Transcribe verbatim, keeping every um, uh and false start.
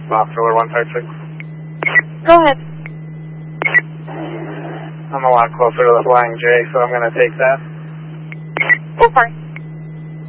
Officer one five six. Go ahead. I'm a lot closer to the Flying J, so I'm going to take that. Go for it.